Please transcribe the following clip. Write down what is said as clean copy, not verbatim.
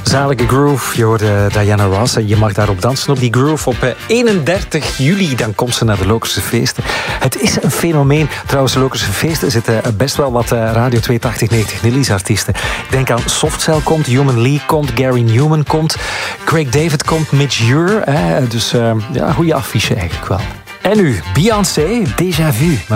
Zalige groove, je hoorde Diana Ross. Je mag daarop dansen op die groove. Op 31 juli dan komt ze naar de Lokerse Feesten. Het is een fenomeen. Trouwens, de Lokerse Feesten zitten best wel wat Radio 280-90 Nillies artiesten. Ik denk aan Softcell komt, Human League komt, Gary Newman komt, Craig David komt, Midge Ure. Dus ja, goede affiche eigenlijk wel. En nu, Beyoncé, Déjà Vu.